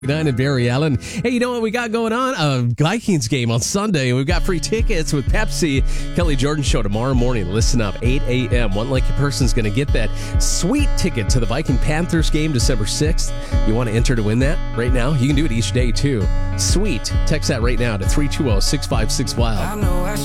9 and Barry Allen. Hey, you know what we got going on? A Vikings game on Sunday. We've got free tickets with Pepsi. Kelly Jordan Show tomorrow morning. Listen up, 8 a.m. One lucky person's going to get that sweet ticket to the Viking Panthers game December 6th. You want to enter to win that right now? You can do it each day, too. Sweet. Text that right now to 320-656-WILD.